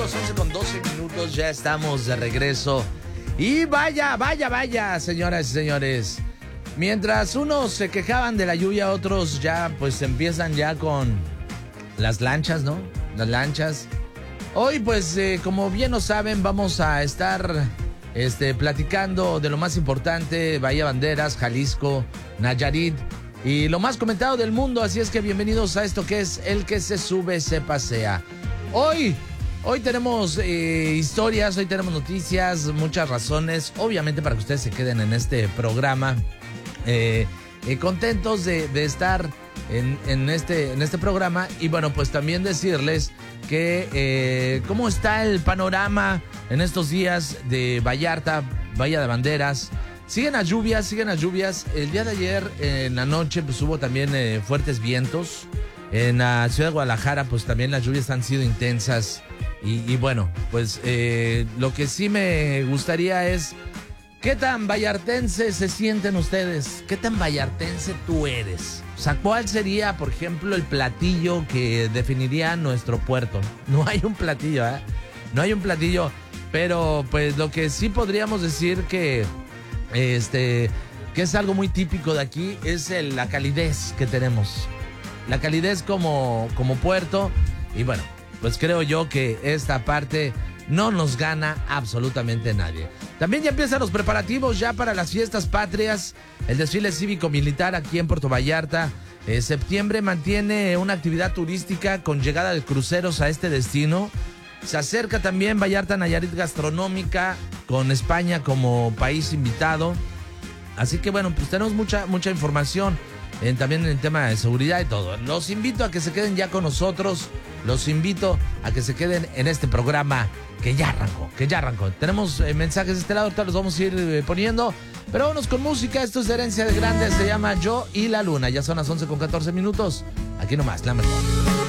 amigos, 11:12, ya estamos de regreso. Y vaya, señoras y señores. Mientras unos se quejaban de la lluvia, otros ya pues empiezan ya con las lanchas, ¿no? Las lanchas. Hoy pues como bien lo saben, vamos a estar platicando de lo más importante, Bahía Banderas, Jalisco, Nayarit y lo más comentado del mundo. Así es que bienvenidos a esto que es El que se sube se pasea. Hoy tenemos historias, hoy tenemos noticias, muchas razones, obviamente para que ustedes se queden en este programa, contentos de estar en este programa. Y bueno, pues también decirles que cómo está el panorama en estos días de Vallarta, Bahía de Banderas. Siguen las lluvias. El día de ayer en la noche pues hubo también fuertes vientos. En la ciudad de Guadalajara pues también las lluvias han sido intensas. Y bueno, pues lo que sí me gustaría es, ¿qué tan vallartense se sienten ustedes? ¿Qué tan vallartense tú eres? O sea, ¿cuál sería, por ejemplo, el platillo que definiría nuestro puerto? No hay un platillo, ¿eh? No hay un platillo, pero pues lo que sí podríamos decir que es algo muy típico de aquí es la calidez que tenemos. La calidez como puerto. Y bueno, pues creo yo que esta parte no nos gana absolutamente nadie. También ya empiezan los preparativos ya para las fiestas patrias, el desfile cívico-militar aquí en Puerto Vallarta. Septiembre mantiene una actividad turística con llegada de cruceros a este destino. Se acerca también Vallarta Nayarit Gastronómica con España como país invitado. Así que bueno, pues tenemos mucha información. También en el tema de seguridad y todo. Los invito a que se queden ya con nosotros. Los invito a que se queden en este programa que ya arrancó. Tenemos mensajes de este lado, ahorita los vamos a ir poniendo. Pero vámonos con música. Esto es de Herencia de Grandes. Se llama Yo y la Luna. Ya son las 11:14. Aquí nomás, la mejor.